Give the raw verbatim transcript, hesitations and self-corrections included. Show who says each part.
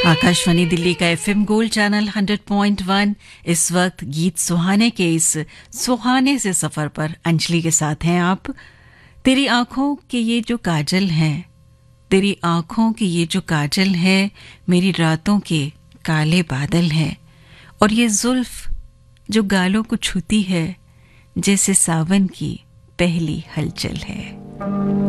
Speaker 1: आकाशवाणी दिल्ली का FM gold channel hundred point one इस वक्त गीत सुहाने के इस सुहाने से सफर पर अंजलि के साथ हैं आप। तेरी आंखों के ये जो काजल हैं, तेरी आंखों की ये जो काजल है, मेरी रातों के काले बादल हैं, और ये जुल्फ जो गालों को छूती है, जैसे सावन की पहली हलचल है।